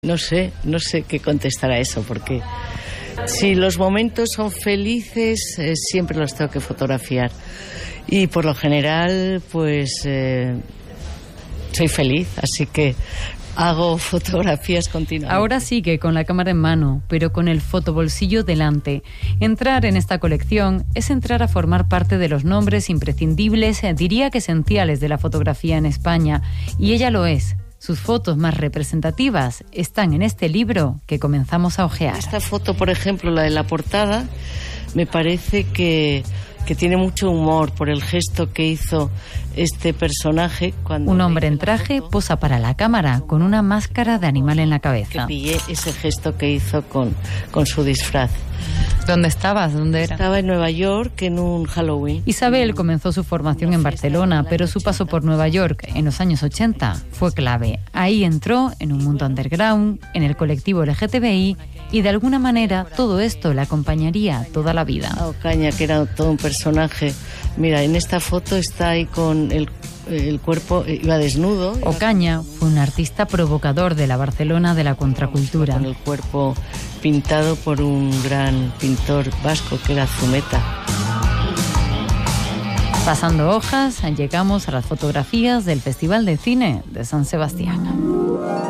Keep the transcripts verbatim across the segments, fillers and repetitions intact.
No sé, no sé qué contestar a eso, porque si los momentos son felices, eh, siempre los tengo que fotografiar. Y por lo general, pues eh, soy feliz, así que hago fotografías continuamente. Ahora sigue con la cámara en mano, pero con el fotobolsillo delante. Entrar en esta colección es entrar a formar parte de los nombres imprescindibles, diría que esenciales de la fotografía en España, y ella lo es. Sus fotos más representativas están en este libro que comenzamos a hojear. Esta foto, por ejemplo, la de la portada, me parece que, que tiene mucho humor por el gesto que hizo este personaje. Cuando un hombre en traje posa para la cámara con una máscara de animal en la cabeza. Que pillé ese gesto que hizo con, con su disfraz. ¿Dónde estabas? ¿Dónde era? Estaba en Nueva York en un Halloween. Isabel comenzó su formación en Barcelona, pero su paso por Nueva York en los años ochenta fue clave. Ahí entró en un mundo underground, en el colectivo L G T B I, y de alguna manera todo esto le acompañaría toda la vida. A Ocaña, que era todo un personaje. Mira, en esta foto está ahí con el, el cuerpo, iba desnudo. Ocaña fue un artista provocador de la Barcelona de la contracultura. Con el cuerpo pintado por un gran pintor vasco que era Zumeta. Pasando hojas, llegamos a las fotografías del Festival de Cine de San Sebastián.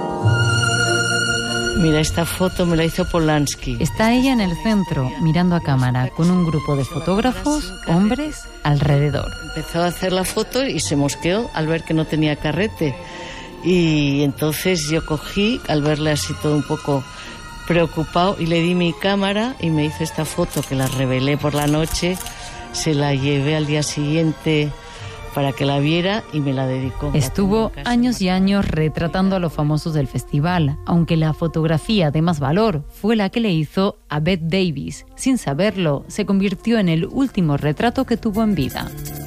Mira, esta foto me la hizo Polanski. Está ella en el centro, mirando a cámara, con un grupo de fotógrafos, hombres, alrededor. Empezó a hacer la foto y se mosqueó al ver que no tenía carrete. Y entonces yo cogí, al verle así todo un poco preocupado, y le di mi cámara y me hizo esta foto que la revelé por la noche. Se la llevé al día siguiente para que la viera y me la dedicó. Estuvo años y años retratando a los famosos del festival, aunque la fotografía de más valor fue la que le hizo a Bette Davis. Sin saberlo, se convirtió en el último retrato que tuvo en vida.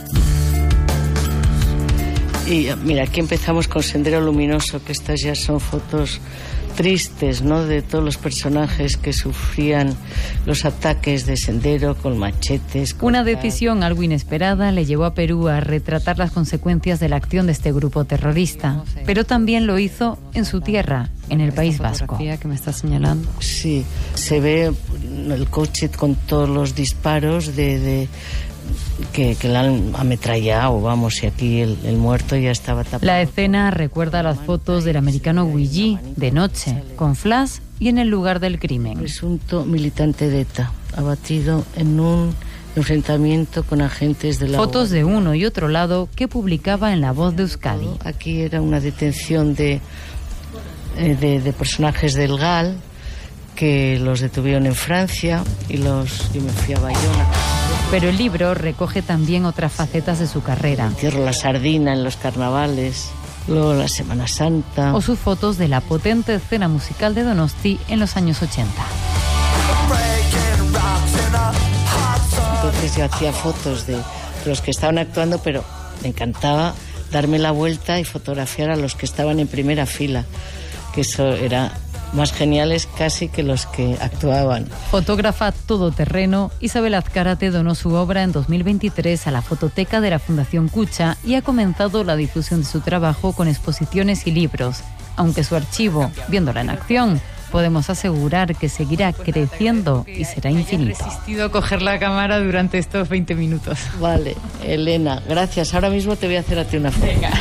Y mira, aquí empezamos con Sendero Luminoso, que estas ya son fotos tristes, ¿no?, de todos los personajes que sufrían los ataques de Sendero con machetes. Con Una decisión algo inesperada le llevó a Perú a retratar las consecuencias de la acción de este grupo terrorista, pero también lo hizo en su tierra, en el País Vasco. Que me estás señalando. Sí, se ve el coche con todos los disparos de... de Que, que la han ametrallado, vamos, y aquí el, el muerto ya estaba tapado. La escena recuerda las fotos del americano Guigui, de noche, con flash y en el lugar del crimen. Presunto militante de ETA, abatido en un enfrentamiento con agentes de la... Fotos de uno y otro lado que publicaba en La Voz de Euskadi. Aquí era una detención de, de, de personajes del G A L, que los detuvieron en Francia, y los yo me fui a Bayona. Pero el libro recoge también otras facetas de su carrera. Entierro la sardina en los carnavales, luego la Semana Santa. O sus fotos de la potente escena musical de Donosti en los años ochenta. Entonces yo hacía fotos de los que estaban actuando, pero me encantaba darme la vuelta y fotografiar a los que estaban en primera fila, que eso era más geniales casi que los que actuaban. Fotógrafa todoterreno, Isabel Azcárate donó su obra en dos mil veintitrés a la Fototeca de la Fundación Cucha y ha comenzado la difusión de su trabajo con exposiciones y libros. Aunque su archivo, viéndola en acción, podemos asegurar que seguirá creciendo y será infinito. He resistido a coger la cámara durante estos veinte minutos. Vale, Elena, gracias. Ahora mismo te voy a hacer a ti una foto. Venga.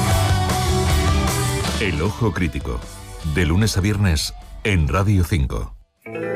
El Ojo Crítico, de lunes a viernes en Radio cinco.